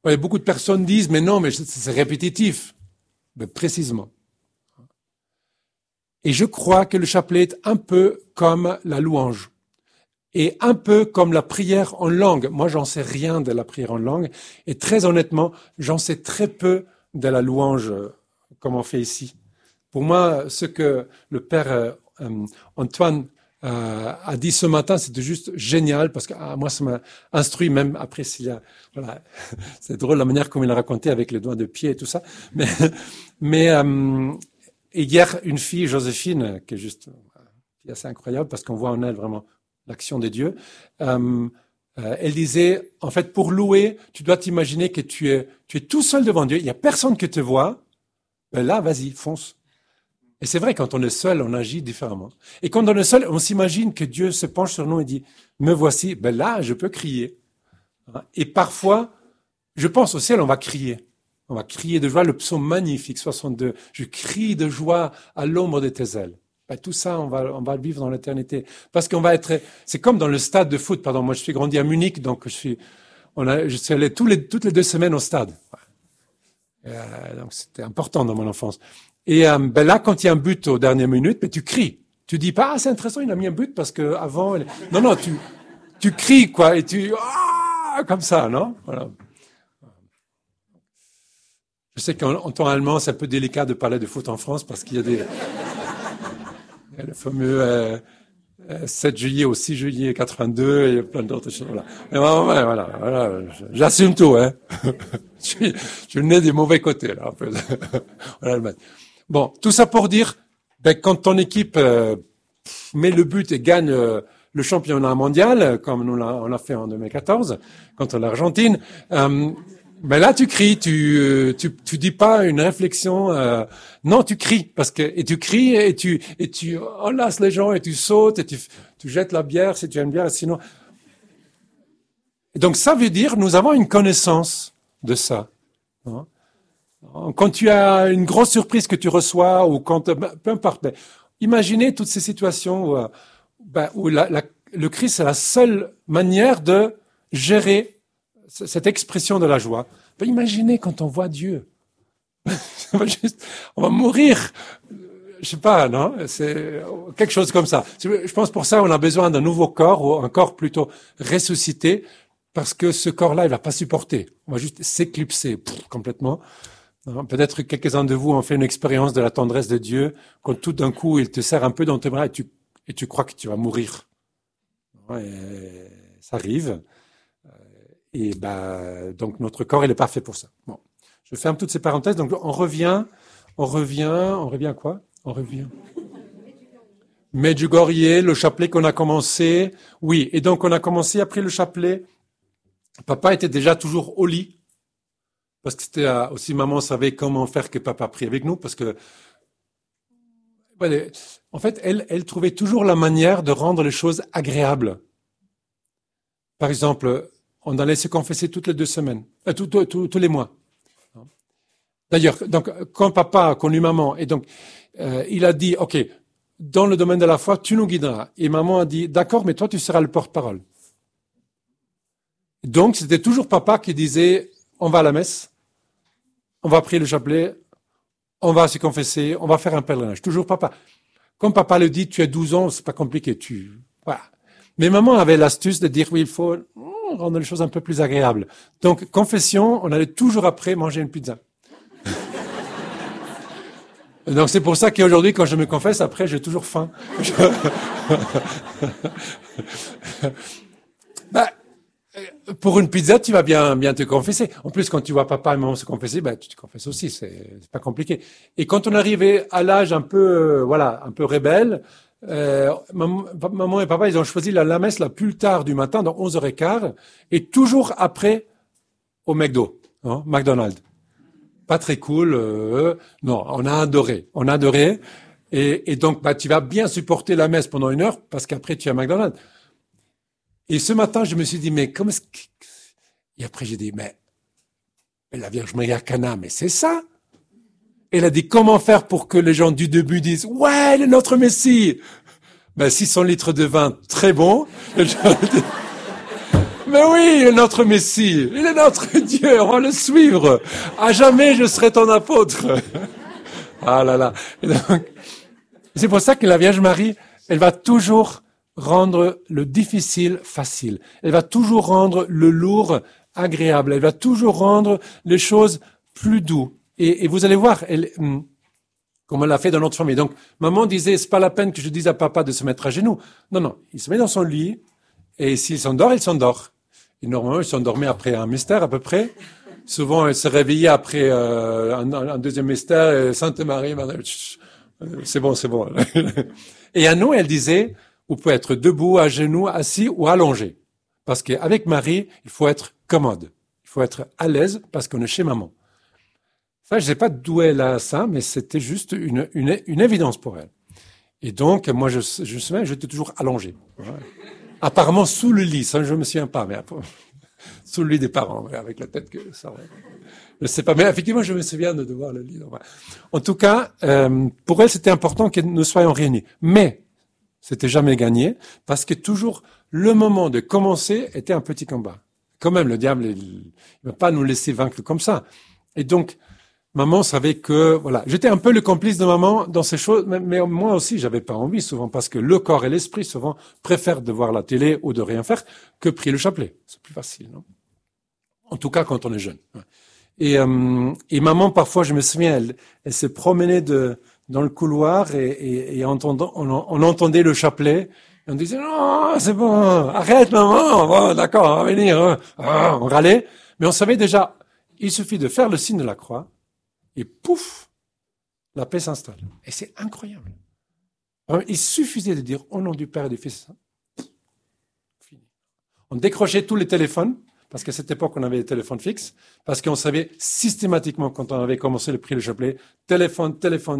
Ouais, beaucoup de personnes disent, mais non, mais c'est répétitif. Ben, précisément. Et je crois que le chapelet est un peu comme la louange. Et un peu comme la prière en langue. Moi, j'en sais rien de la prière en langue. Et très honnêtement, j'en sais très peu de la louange, comme on fait ici. Pour moi, ce que le père Antoine a dit ce matin, c'était juste génial, parce que moi, ça m'a instruit, même après s'il y a... Voilà, c'est drôle la manière comme il a raconté avec les doigts de pied et tout ça. Mais et hier, une fille, Joséphine, qui est juste qui est assez incroyable, parce qu'on voit en elle vraiment l'action de Dieu, elle disait, en fait, pour louer, tu dois t'imaginer que tu es tout seul devant Dieu, il n'y a personne qui te voit, ben là, vas-y, fonce. Et c'est vrai, quand on est seul, on agit différemment. Et quand on est seul, on s'imagine que Dieu se penche sur nous et dit, me voici, ben là, je peux crier. Et parfois, je pense au ciel, on va crier. On va crier de joie, le psaume magnifique, 62, je crie de joie à l'ombre de tes ailes. Ben, tout ça, on va le vivre dans l'éternité. Parce qu'on va être, c'est comme dans le stade de foot, pardon. Moi, je suis grandi à Munich, donc je suis allé toutes les 2 semaines au stade. Donc c'était important dans mon enfance. Et ben là, quand il y a un but aux dernières minutes, ben tu cries. Tu dis pas, ah, c'est intéressant, il a mis un but parce que avant. Non, tu cries quoi, et comme ça, non? Voilà. Je sais qu'en temps allemand, c'est un peu délicat de parler de foot en France parce qu'il y a il y a le fameux 7 juillet au 6 juillet 82 et plein d'autres choses. Voilà. Mais voilà, j'assume tout, hein. Je suis le nez des mauvais côtés, là, un peu. Voilà, bon, tout ça pour dire, ben, quand ton équipe met le but et gagne le championnat mondial, comme on l'a fait en 2014, contre l'Argentine, ben là, tu cries, tu dis pas une réflexion, non, tu cries, et tu cries, et tu enlaces les gens, et tu sautes, et tu jettes la bière, si tu aimes bien, sinon. Et donc, ça veut dire, nous avons une connaissance de ça. Hein. Quand tu as une grosse surprise que tu reçois, ou quand, peu importe, mais imaginez toutes ces situations où le Christ est la seule manière de gérer cette expression de la joie. Ben, imaginez quand on voit Dieu. On va mourir. Je sais pas, non? C'est quelque chose comme ça. Je pense pour ça on a besoin d'un nouveau corps, ou un corps plutôt ressuscité, parce que ce corps-là, il va pas supporter. On va juste s'éclipser complètement. Peut-être quelques-uns de vous ont fait une expérience de la tendresse de Dieu, quand tout d'un coup, il te serre un peu dans tes bras et tu crois que tu vas mourir. Et ça arrive. Et donc notre corps, il est parfait pour ça. Bon, je ferme toutes ces parenthèses. Donc on revient à quoi? On revient. Medjugorje, le chapelet qu'on a commencé. Oui, et donc on a commencé après le chapelet. Papa était déjà toujours au lit. Parce que c'était aussi maman savait comment faire que papa prie avec nous, parce que en fait elle trouvait toujours la manière de rendre les choses agréables. Par exemple, on allait se confesser toutes les 2 semaines, tous les mois. D'ailleurs, donc quand papa a connu maman, et donc il a dit, ok, dans le domaine de la foi, tu nous guideras. Et maman a dit, d'accord, mais toi tu seras le porte-parole. Donc c'était toujours papa qui disait, on va à la messe. On va prier le chapelet, on va se confesser, on va faire un pèlerinage. Toujours papa. Comme papa le dit, tu as 12 ans, c'est pas compliqué. Voilà. Mais maman avait l'astuce de dire, oui, il faut rendre les choses un peu plus agréables. Donc, confession, on allait toujours après manger une pizza. Donc, c'est pour ça qu'aujourd'hui, quand je me confesse, après, j'ai toujours faim. Pour une pizza, tu vas bien te confesser. En plus, quand tu vois papa et maman se confesser, tu te confesses aussi. C'est pas compliqué. Et quand on arrivait à l'âge un peu, un peu rebelle, maman et papa, ils ont choisi la messe la plus tard du matin, donc 11h15, et toujours après au McDo, hein, McDonald's. Pas très cool. Non, on a adoré. Et donc, tu vas bien supporter la messe pendant 1 heure, parce qu'après, tu es à McDonald's. Et ce matin, je me suis dit, mais comment est-ce que... Et après, j'ai dit, mais la Vierge Maria Cana, mais c'est ça. Elle a dit, comment faire pour que les gens du début disent, ouais, il est notre Messie. 600 litres de vin, très bon. Mais Mais oui, il est notre Messie, il est notre Dieu, on va le suivre. À jamais, je serai ton apôtre. Ah là là. Et donc, c'est pour ça que la Vierge Marie, elle va toujours rendre le difficile facile. Elle va toujours rendre le lourd agréable. Elle va toujours rendre les choses plus douces. Et vous allez voir, comme elle l'a fait dans notre famille. Donc, maman disait, c'est pas la peine que je dise à papa de se mettre à genoux. Non, non, il se met dans son lit, et s'il s'endort, il s'endort. Et normalement, il s'endormait après un mystère, à peu près. Souvent, elle se réveillait après un deuxième mystère, Sainte Marie, c'est bon, c'est bon. Et à nous, elle disait, vous pouvez être debout, à genoux, assis ou allongé. Parce qu'avec Marie, il faut être commode. Il faut être à l'aise parce qu'on est chez maman. Ça, je sais pas d'où elle a ça, mais c'était juste une évidence pour elle. Et donc, moi, je me souviens, j'étais toujours allongé. Ouais. Apparemment, sous le lit, ça, je me souviens pas, mais sous le lit des parents, avec la tête que ça. Ouais. Je sais pas, mais effectivement, je me souviens de voir le lit. Ouais. En tout cas, pour elle, c'était important que nous soyons réunis. Mais, c'était jamais gagné, parce que toujours, le moment de commencer était un petit combat. Quand même, le diable, il va pas nous laisser vaincre comme ça. Et donc, maman savait que, voilà, j'étais un peu le complice de maman dans ces choses, mais moi aussi, j'avais pas envie souvent, parce que le corps et l'esprit, souvent, préfèrent de voir la télé ou de rien faire que prier le chapelet. C'est plus facile, non? En tout cas, quand on est jeune. Et maman, parfois, je me souviens, elle se promenait dans le couloir et on entendait le chapelet. Et on disait, non, c'est bon, arrête, maman, bon, d'accord, on va venir. Hein. Ah, on râlait. Mais on savait déjà, il suffit de faire le signe de la croix, et pouf, la paix s'installe. Et c'est incroyable. Il suffisait de dire au nom du Père et du Fils. Fini. On décrochait tous les téléphones, parce qu'à cette époque, on avait des téléphones fixes, parce qu'on savait systématiquement, quand on avait commencé le prix, le chapelet, téléphone.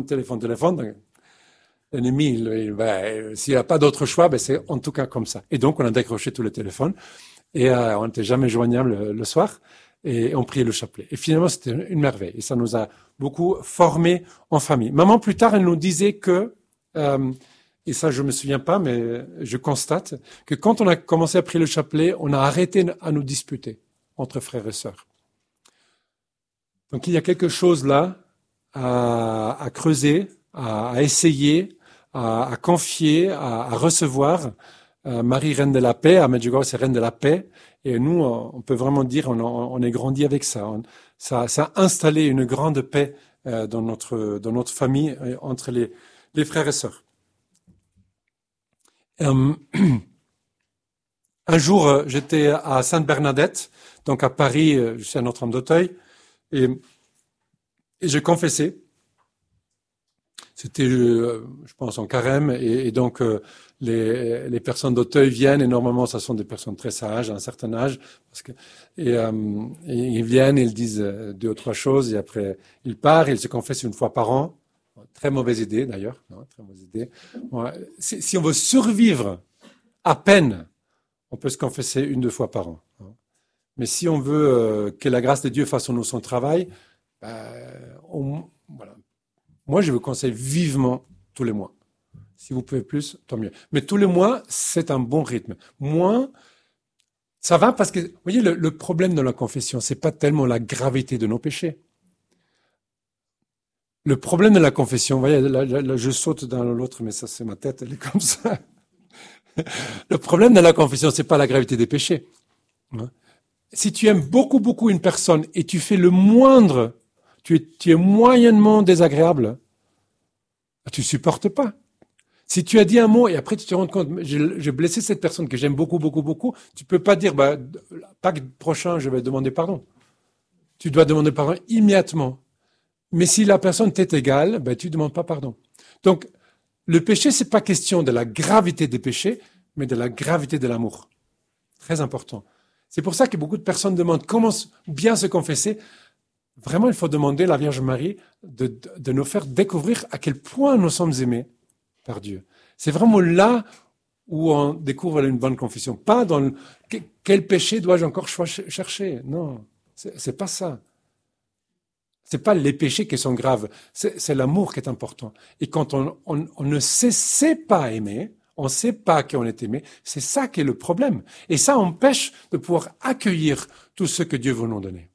L'ennemi, s'il n'y a pas d'autre choix, c'est en tout cas comme ça. Et donc, on a décroché tous les téléphones, et on n'était jamais joignable le soir. Et on priait le chapelet. Et finalement, c'était une merveille. Et ça nous a beaucoup formés en famille. Maman, plus tard, elle nous disait que, et ça je me souviens pas, mais je constate que quand on a commencé à prier le chapelet, on a arrêté à nous disputer entre frères et sœurs. Donc il y a quelque chose là à creuser, à essayer, à confier, à recevoir. Marie, reine de la paix, à Medjugorje, c'est reine de la paix. Et nous, on peut vraiment dire, on est grandi avec ça. Ça a installé une grande paix dans notre famille, entre les frères et sœurs. Un jour, j'étais à Sainte-Bernadette, donc à Paris, je suis à Notre-Dame d'Auteuil, et je confessais. C'était, je pense, en carême, et donc les personnes d'Auteuil viennent, et normalement, ce sont des personnes très sages, à un certain âge, et ils viennent, ils disent 2 ou 3 choses, et après, ils partent, ils se confessent une fois par an. Très mauvaise idée, d'ailleurs. Non, très mauvaise idée. Bon, si on veut survivre à peine, on peut se confesser 1 ou 2 fois par an. Mais si on veut que la grâce de Dieu fasse en nous son travail, voilà. Moi, je vous conseille vivement tous les mois. Si vous pouvez plus, tant mieux. Mais tous les mois, c'est un bon rythme. Moins, ça va parce que, vous voyez, le problème de la confession, c'est pas tellement la gravité de nos péchés. Le problème de la confession, vous voyez, là, je saute dans l'autre, mais ça, c'est ma tête, elle est comme ça. Le problème de la confession, c'est pas la gravité des péchés. Si tu aimes beaucoup, beaucoup une personne et tu fais le moindre, tu es moyennement désagréable, tu supportes pas. Si tu as dit un mot et après tu te rends compte, j'ai blessé cette personne que j'aime beaucoup, beaucoup, beaucoup, tu peux pas dire, Pâques prochain, je vais demander pardon. Tu dois demander pardon immédiatement. Mais si la personne t'est égale, tu ne demandes pas pardon. Donc, le péché, c'est pas question de la gravité des péchés, mais de la gravité de l'amour. Très important. C'est pour ça que beaucoup de personnes demandent comment bien se confesser. Vraiment, il faut demander à la Vierge Marie de nous faire découvrir à quel point nous sommes aimés par Dieu. C'est vraiment là où on découvre une bonne confession. Pas dans quel péché dois-je encore chercher. Non, c'est pas ça. C'est pas les péchés qui sont graves, c'est l'amour qui est important. Et quand on ne sait pas aimer, On ne sait pas qu'on est aimé. C'est ça qui est le problème. Et ça empêche de pouvoir accueillir tout ce que Dieu veut nous donner.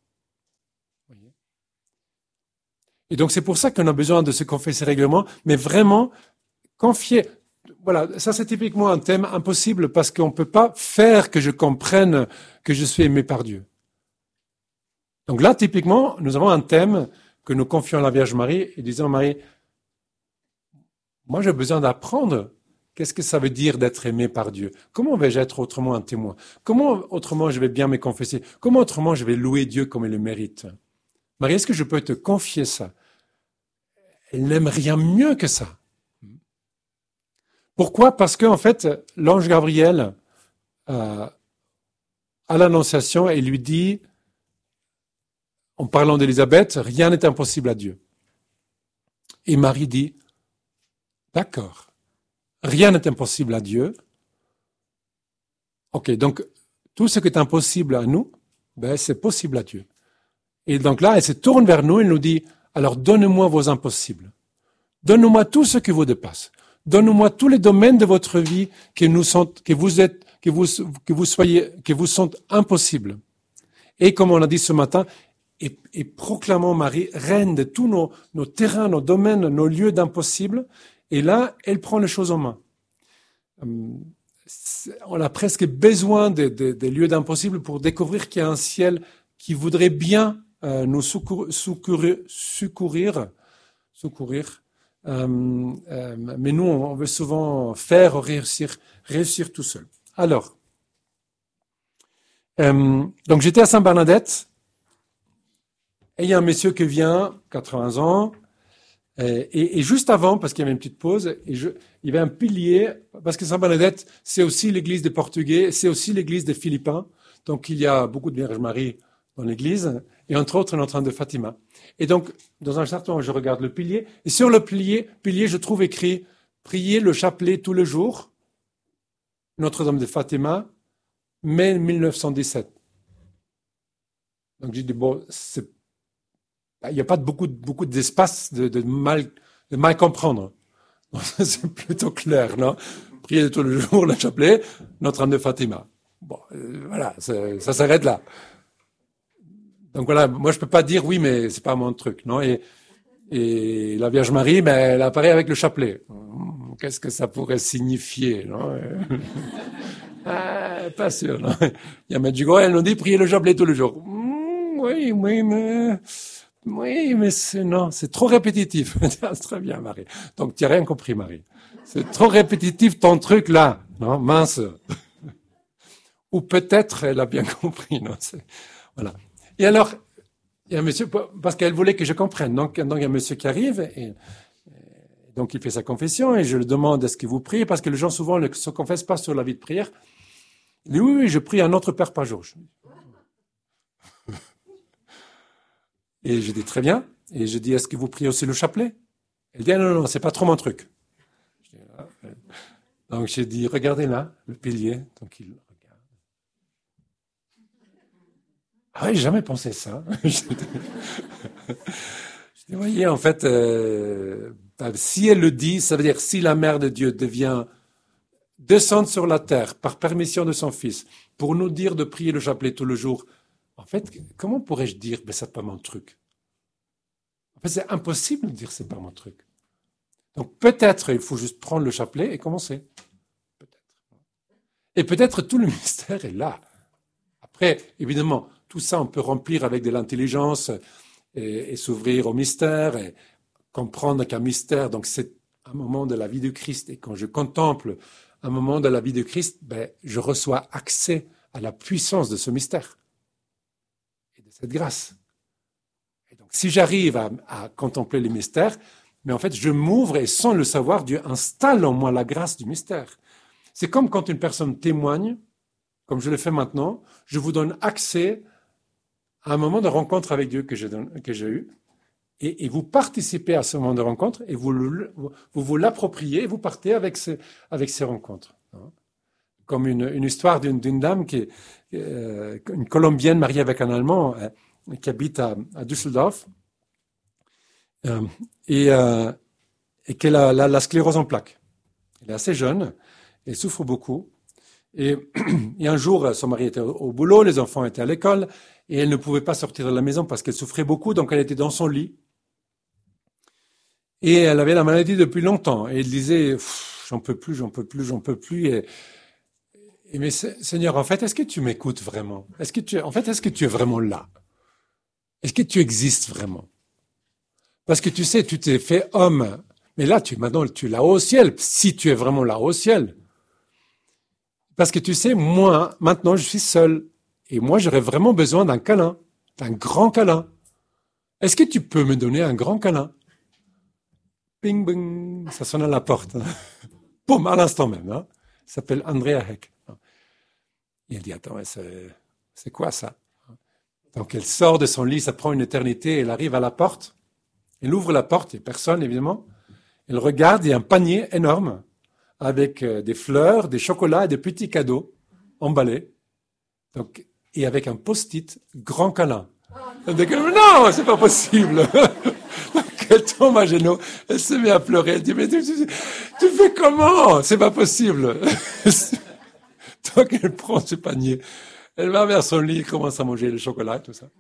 Et donc c'est pour ça qu'on a besoin de se confesser régulièrement, mais vraiment confier. Voilà, ça c'est typiquement un thème impossible parce qu'on ne peut pas faire que je comprenne que je suis aimé par Dieu. Donc là, typiquement, nous avons un thème que nous confions à la Vierge Marie et disons, Marie, moi j'ai besoin d'apprendre qu'est-ce que ça veut dire d'être aimé par Dieu. Comment vais-je être autrement un témoin? Comment autrement je vais bien me confesser? Comment autrement je vais louer Dieu comme il le mérite? Marie, est-ce que je peux te confier ça? Elle n'aime rien mieux que ça. Pourquoi? Parce qu'en fait, l'ange Gabriel, à l'Annonciation, il lui dit, en parlant d'Élisabeth, rien n'est impossible à Dieu. Et Marie dit, d'accord, rien n'est impossible à Dieu. Ok, donc tout ce qui est impossible à nous, ben, c'est possible à Dieu. Et donc là, elle se tourne vers nous et nous dit, alors donnez-moi vos impossibles. Donnez-moi tout ce qui vous dépasse. Donnez-moi tous les domaines de votre vie qui vous sont impossibles. Et comme on a dit ce matin, et proclamons Marie reine de tous nos terrains, nos domaines, nos lieux d'impossible. Et là, elle prend les choses en main. On a presque besoin des lieux d'impossible pour découvrir qu'il y a un ciel qui voudrait bien nous secourir. Mais nous, on veut souvent faire réussir tout seul. Alors, donc j'étais à Sainte-Bernadette, et il y a un monsieur qui vient, 80 ans, et juste avant, parce qu'il y avait une petite pause, il y avait un pilier, parce que Sainte-Bernadette, c'est aussi l'église des Portugais, c'est aussi l'église des Philippins, donc il y a beaucoup de Vierge Marie dans l'église, et entre autres Notre-Dame de Fatima. Et donc, dans un certain moment, je regarde le pilier, et sur le pilier, je trouve écrit « Priez le chapelet tous les jours, Notre-Dame de Fatima, mai 1917 ». Donc j'ai dit, bon, il n'y a pas beaucoup d'espace de mal comprendre. C'est plutôt clair, non? Priez tous les jours le chapelet, Notre-Dame de Fatima. Bon, voilà, ça s'arrête là. Donc voilà, moi je peux pas dire oui, mais c'est pas mon truc, non? Et la Vierge Marie, ben, elle apparaît avec le chapelet. Qu'est-ce que ça pourrait signifier, non? Pas sûr, non? Il y a Medjugorje, elle nous dit priez le chapelet tous les jours. Oui, mais c'est trop répétitif. C'est très bien, Marie. Donc tu n'as rien compris, Marie. C'est trop répétitif ton truc là, non? Mince. Ou peut-être elle a bien compris, non? Voilà. Et alors, il y a un monsieur, parce qu'elle voulait que je comprenne. Donc il y a un monsieur qui arrive, et donc il fait sa confession, et je lui demande est-ce que vous priez, parce que les gens souvent ne se confessent pas sur la vie de prière. Il dit oui, je prie un autre Père par jour. Et je dis très bien. Et je dis est-ce que vous priez aussi le chapelet? Elle dit non, c'est pas trop mon truc. Donc j'ai dit regardez là, le pilier. Donc il regarde. Ah oui, j'ai jamais pensé ça. Je dis, voyez, en fait, si elle le dit, ça veut dire si la mère de Dieu descend sur la terre par permission de son fils pour nous dire de prier le chapelet tout le jour, en fait, comment pourrais-je dire ben c'est pas mon truc? En fait, c'est impossible de dire c'est pas mon truc. Donc peut-être il faut juste prendre le chapelet et commencer. Peut-être. Et peut-être tout le mystère est là. Après, évidemment, tout ça on peut remplir avec de l'intelligence et s'ouvrir au mystère et comprendre qu'un mystère, donc c'est un moment de la vie de Christ. Et quand je contemple un moment de la vie de Christ, ben, je reçois accès à la puissance de ce mystère et de cette grâce. Et donc, si j'arrive à contempler les mystères, mais en fait, je m'ouvre et sans le savoir, Dieu installe en moi la grâce du mystère. C'est comme quand une personne témoigne, comme je le fais maintenant, je vous donne accès à un moment de rencontre avec Dieu que j'ai eu, et vous participez à ce moment de rencontre, et vous l'appropriez, et vous partez avec ces rencontres. Comme une histoire d'une dame une Colombienne mariée avec un Allemand qui habite à Düsseldorf, et qu'elle a la sclérose en plaques. Elle est assez jeune, Elle souffre beaucoup. Et un jour, son mari était au boulot, les enfants étaient à l'école, et elle ne pouvait pas sortir de la maison parce qu'elle souffrait beaucoup, donc elle était dans son lit. Et elle avait la maladie depuis longtemps. Et elle disait, j'en peux plus, j'en peux plus, j'en peux plus. Et mais Seigneur, en fait, est-ce que tu m'écoutes vraiment? Est-ce que tu es vraiment là? Est-ce que tu existes vraiment? Parce que tu sais, tu t'es fait homme. Mais là, maintenant, tu es là-haut au ciel, si tu es vraiment là-haut au ciel. Parce que tu sais, moi, maintenant, je suis seul. Et moi, j'aurais vraiment besoin d'un câlin, d'un grand câlin. Est-ce que tu peux me donner un grand câlin? Ping, bing, ça sonne à la porte. Boum, à l'instant même. Hein. Il s'appelle Andrea Heck. Il dit, attends, c'est quoi ça? Donc elle sort de son lit, ça prend une éternité, elle arrive à la porte, elle ouvre la porte, il n'y a personne évidemment, elle regarde, il y a un panier énorme avec des fleurs, des chocolats et des petits cadeaux emballés, donc, et avec un post-it, grand câlin. Elle dit, non, c'est pas possible. Donc elle tombe à genoux, elle se met à pleurer, elle dit, mais tu fais comment? C'est pas possible. Donc elle prend ce panier, elle va vers son lit, commence à manger le chocolat et tout ça.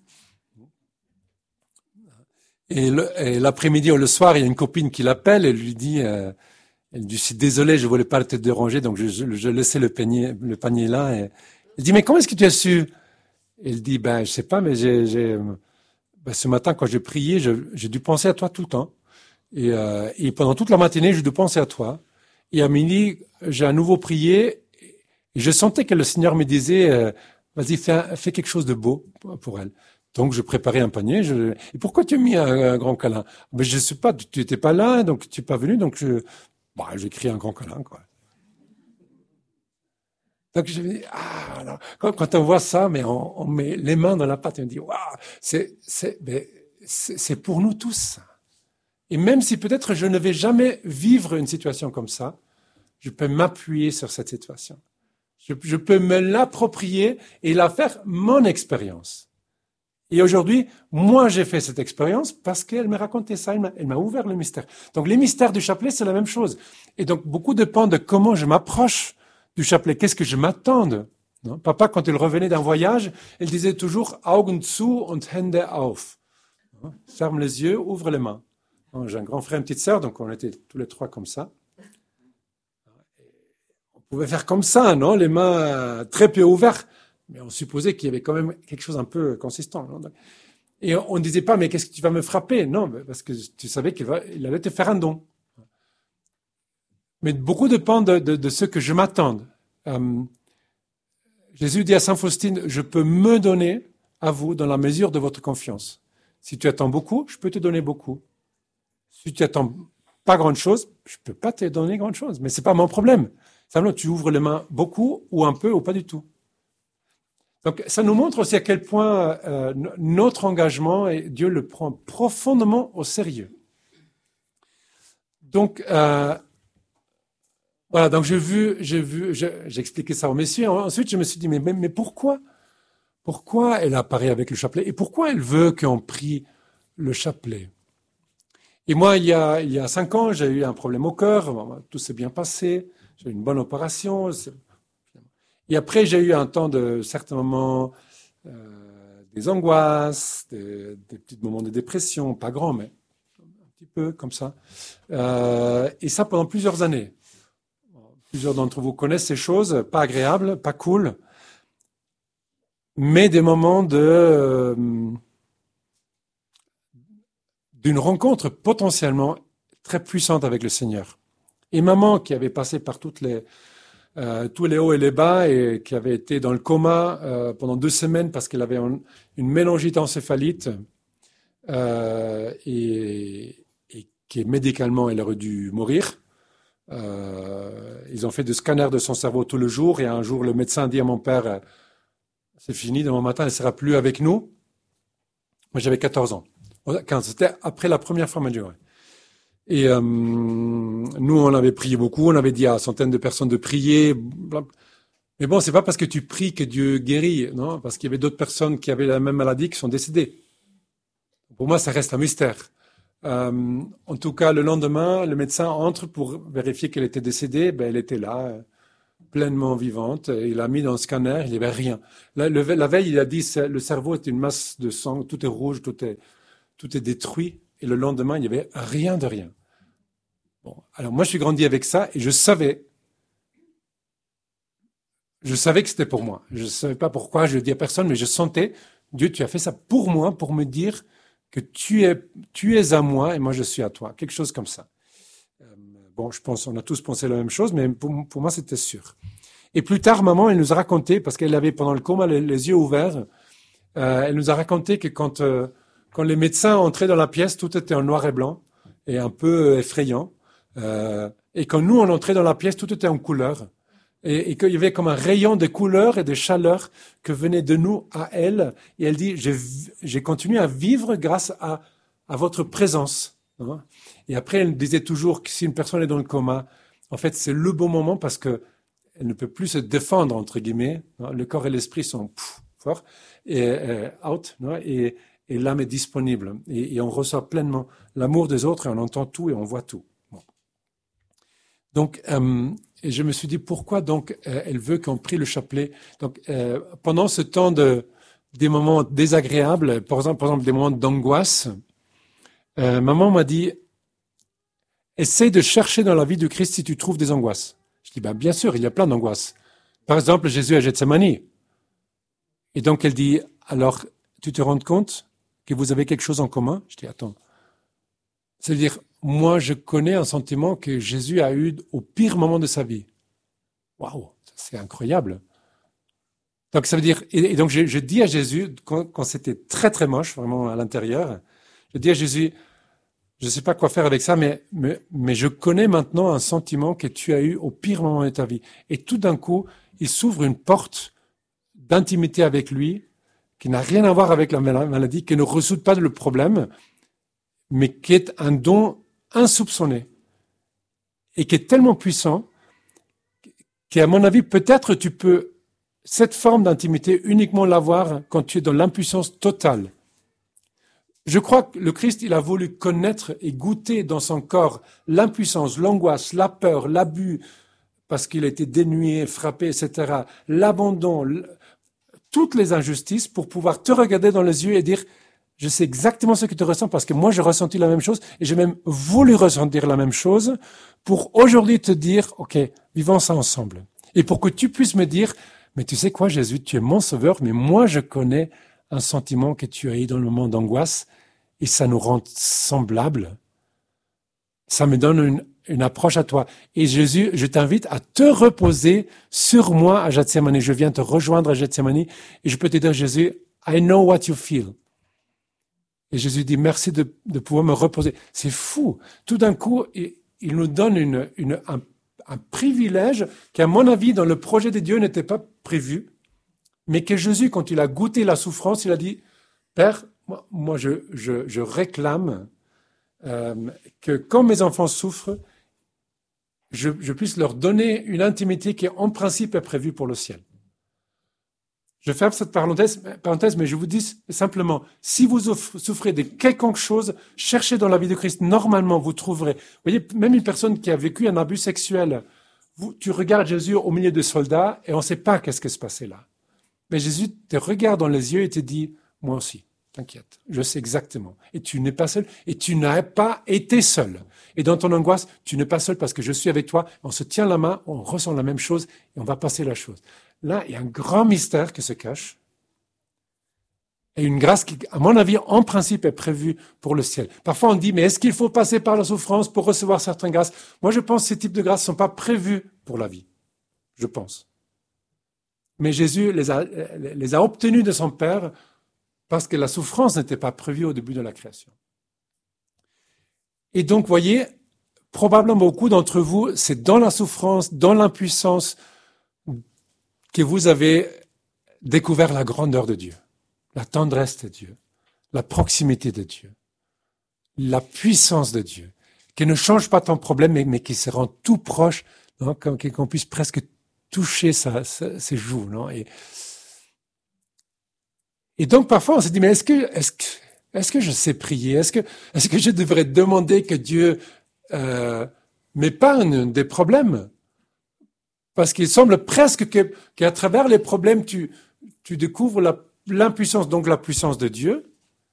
Et l'après-midi ou le soir, il y a une copine qui l'appelle et lui dit, elle dit, je suis désolé, je voulais pas te déranger, donc je laissais le panier là. Et elle dit, mais comment est-ce que tu as su? Elle dit, ben je sais pas, mais ce matin quand j'ai prié, j'ai dû penser à toi tout le temps. Et pendant toute la matinée, j'ai dû penser à toi. Et à midi, j'ai à nouveau prié. Et je sentais que le Seigneur me disait, vas-y, fais quelque chose de beau pour elle. Donc, je préparais un panier. Et pourquoi tu as mis un grand câlin? Ben, je sais pas, tu étais pas là, donc tu n'es pas venu, donc j'ai écrit un grand câlin, quoi. Donc, je me dis, alors, quand on voit ça, mais on met les mains dans la pâte et on dit, waouh, c'est pour nous tous. Et même si peut-être je ne vais jamais vivre une situation comme ça, je peux m'appuyer sur cette situation. Je peux me l'approprier et la faire mon expérience. Et aujourd'hui, moi, j'ai fait cette expérience parce qu'elle m'a raconté ça, elle m'a ouvert le mystère. Donc, les mystères du chapelet, c'est la même chose. Et donc, beaucoup dépend de comment je m'approche du chapelet. Qu'est-ce que je m'attends? Non? Papa, quand il revenait d'un voyage, il disait toujours Augen zu und Hände auf. Ferme les yeux, ouvre les mains. J'ai un grand frère et une petite sœur, donc on était tous les trois comme ça. On pouvait faire comme ça, non? Les mains très peu ouvertes, mais on supposait qu'il y avait quand même quelque chose un peu consistant. Non? Et on ne disait pas, mais qu'est-ce que tu vas me frapper? Non, parce que tu savais qu'il allait te faire un don. Mais beaucoup dépend de ce que je m'attende. Jésus dit à Saint Faustine, je peux me donner à vous dans la mesure de votre confiance. Si tu attends beaucoup, je peux te donner beaucoup. Si tu attends pas grand-chose, je peux pas te donner grand-chose. Mais c'est pas mon problème. Simplement, tu ouvres les mains beaucoup ou un peu ou pas du tout. Donc, ça nous montre aussi à quel point notre engagement, et Dieu le prend profondément au sérieux. Donc, voilà, donc j'ai expliqué ça aux messieurs. Ensuite, je me suis dit, mais pourquoi elle apparaît avec le chapelet et pourquoi elle veut qu'on prie le chapelet? Et moi, il y a 5 ans, j'ai eu un problème au cœur, tout s'est bien passé, j'ai eu une bonne opération. Et après, j'ai eu un temps de certains moments, des angoisses, des petits moments de dépression, pas grand, mais un petit peu comme ça. Et ça pendant plusieurs années. Plusieurs d'entre vous connaissent ces choses, pas agréables, pas cool, mais des moments d'une rencontre potentiellement très puissante avec le Seigneur. Et maman, qui avait passé par tous les hauts et les bas et qui avait été dans le coma pendant 2 semaines parce qu'elle avait une méningite encéphalite et qui médicalement elle aurait dû mourir. Ils ont fait des scanners de son cerveau tout le jour et un jour le médecin dit à mon père c'est fini, demain matin elle ne sera plus avec nous. Moi j'avais 14 ans. 15, c'était après la première fois Medjugorje. Et nous on avait prié beaucoup, on avait dit à centaines de personnes de prier. Mais bon, c'est pas parce que tu pries que Dieu guérit, non? Parce qu'il y avait d'autres personnes qui avaient la même maladie qui sont décédées. Pour moi, ça reste un mystère. En tout cas, le lendemain, le médecin entre pour vérifier qu'elle était décédée. Ben, elle était là, pleinement vivante. Et il l'a mis dans le scanner, il n'y avait rien. La veille, il a dit le cerveau est une masse de sang, tout est rouge, tout est détruit. Et le lendemain, il n'y avait rien de rien. Bon, alors moi, je suis grandi avec ça et je savais que c'était pour moi. Je ne savais pas pourquoi, je ne le dis à personne, mais je sentais, Dieu, tu as fait ça pour moi, pour me dire que tu es à moi et moi je suis à toi. Quelque chose comme ça. Bon, je pense, on a tous pensé la même chose, mais pour moi, c'était sûr. Et plus tard, maman, elle nous a raconté, parce qu'elle avait pendant le coma les yeux ouverts, elle nous a raconté que quand les médecins entraient dans la pièce, tout était en noir et blanc et un peu effrayant. Et quand nous, on entrait dans la pièce, tout était en couleur. Et qu'il y avait comme un rayon de couleur et de chaleur que venait de nous à elle. Et elle dit, j'ai continué à vivre grâce à votre présence. Hein. Et après, elle disait toujours que si une personne est dans le coma, en fait, c'est le bon moment parce que elle ne peut plus se défendre, entre guillemets. Hein. Le corps et l'esprit sont forts et out. Hein, et l'âme est disponible. Et on reçoit pleinement l'amour des autres et on entend tout et on voit tout. Bon. Donc, et je me suis dit, pourquoi donc elle veut qu'on prie le chapelet? Donc, pendant ce temps des moments désagréables, par exemple des moments d'angoisse, maman m'a dit, essaye de chercher dans la vie du Christ si tu trouves des angoisses. Je dis, bien sûr, il y a plein d'angoisses. Par exemple, Jésus à Gethsemane. Et donc, elle dit, alors, tu te rends compte que vous avez quelque chose en commun? Je dis, attends. C'est-à-dire, moi, je connais un sentiment que Jésus a eu au pire moment de sa vie. Waouh, c'est incroyable. Donc, ça veut dire, et donc, je dis à Jésus, quand c'était très, très moche, vraiment à l'intérieur, je dis à Jésus, je ne sais pas quoi faire avec ça, mais je connais maintenant un sentiment que tu as eu au pire moment de ta vie. Et tout d'un coup, il s'ouvre une porte d'intimité avec lui qui n'a rien à voir avec la maladie, qui ne résout pas le problème, mais qui est un don insoupçonné et qui est tellement puissant qu'à mon avis, peut-être tu peux cette forme d'intimité uniquement l'avoir quand tu es dans l'impuissance totale. Je crois que le Christ, il a voulu connaître et goûter dans son corps l'impuissance, l'angoisse, la peur, l'abus, parce qu'il a été dénué, frappé, etc., l'abandon, toutes les injustices pour pouvoir te regarder dans les yeux et dire, je sais exactement ce que tu ressens parce que moi, j'ai ressenti la même chose et j'ai même voulu ressentir la même chose pour aujourd'hui te dire, OK, vivons ça ensemble. Et pour que tu puisses me dire, mais tu sais quoi, Jésus, tu es mon sauveur, mais moi, je connais un sentiment que tu as eu dans le moment d'angoisse et ça nous rend semblables. Ça me donne une approche à toi. Et Jésus, je t'invite à te reposer sur moi à Gethsemane. Je viens te rejoindre à Gethsemane et je peux te dire, Jésus, I know what you feel. Et Jésus dit, merci de pouvoir me reposer. C'est fou. Tout d'un coup, il nous donne un privilège qui, à mon avis, dans le projet de Dieu n'était pas prévu, mais que Jésus, quand il a goûté la souffrance, il a dit, Père, moi je réclame que quand mes enfants souffrent, je puisse leur donner une intimité qui, en principe, est prévue pour le ciel. Je ferme cette parenthèse, mais je vous dis simplement, si vous souffrez de quelconque chose, cherchez dans la vie de Christ. Normalement, vous trouverez. Vous voyez, même une personne qui a vécu un abus sexuel, tu regardes Jésus au milieu de soldats et on ne sait pas qu'est-ce qui se passait là. Mais Jésus te regarde dans les yeux et te dit, moi aussi, t'inquiète, je sais exactement. Et tu n'es pas seul, et tu n'as pas été seul. Et dans ton angoisse, tu n'es pas seul parce que je suis avec toi, on se tient la main, on ressent la même chose et on va passer la chose. Là, il y a un grand mystère qui se cache et une grâce qui, à mon avis, en principe, est prévue pour le ciel. Parfois, on dit, mais est-ce qu'il faut passer par la souffrance pour recevoir certaines grâces? Moi, je pense que ces types de grâces ne sont pas prévues pour la vie. Je pense. Mais Jésus les a obtenus de son Père parce que la souffrance n'était pas prévue au début de la création. Et donc, voyez, probablement beaucoup d'entre vous, c'est dans la souffrance, dans l'impuissance, que vous avez découvert la grandeur de Dieu, la tendresse de Dieu, la proximité de Dieu, la puissance de Dieu, qui ne change pas ton problème, mais qui se rend tout proche, hein, qu'on puisse presque toucher ses joues. Non, et donc parfois on se dit, mais est-ce que je sais prier? Est-ce que je devrais demander que Dieu m'épargne des problèmes? Parce qu'il semble presque qu'à travers les problèmes, tu découvres l'impuissance, donc la puissance de Dieu.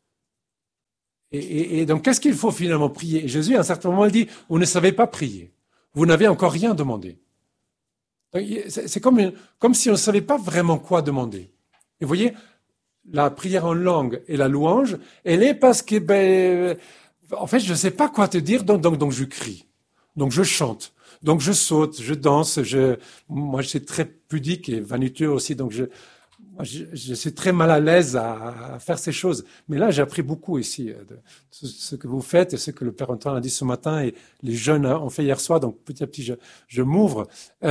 Et donc, qu'est-ce qu'il faut finalement prier? Et Jésus, à un certain moment, il dit, vous ne savez pas prier. Vous n'avez encore rien demandé. C'est comme si on ne savait pas vraiment quoi demander. Et vous voyez, la prière en langue et la louange, elle est parce que, en fait, je ne sais pas quoi te dire, donc je crie. Donc je chante. Donc je saute, je danse. Moi, je suis très pudique et vaniteux aussi, donc je suis très mal à l'aise à faire ces choses. Mais là, j'ai appris beaucoup ici de ce que vous faites et ce que le Père Antoine a dit ce matin et les jeunes ont fait hier soir. Donc petit à petit, je m'ouvre.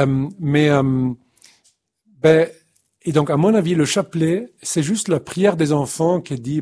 Et donc, à mon avis, le chapelet, c'est juste la prière des enfants qui dit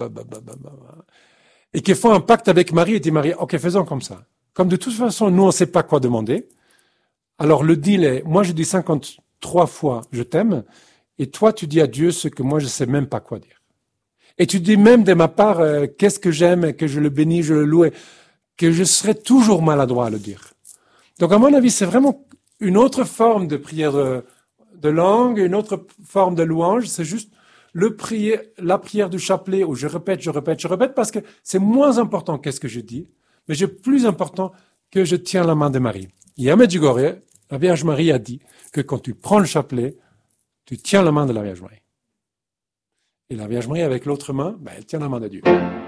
et qui font un pacte avec Marie et dit Marie, ok, faisons comme ça. Comme de toute façon, nous, on ne sait pas quoi demander. Alors le deal est, moi je dis 53 fois je t'aime, et toi tu dis à Dieu ce que moi je sais même pas quoi dire. Et tu dis même de ma part qu'est-ce que j'aime, que je le bénis, je le loue, que je serai toujours maladroit à le dire. Donc à mon avis c'est vraiment une autre forme de prière de langue, une autre forme de louange, c'est juste la prière du chapelet où je répète parce que c'est moins important qu'est-ce que je dis, mais c'est plus important que je tiens la main de Marie. Et à Medjugorje, la Vierge Marie a dit que quand tu prends le chapelet, tu tiens la main de la Vierge Marie. Et la Vierge Marie, avec l'autre main, elle tient la main de Dieu.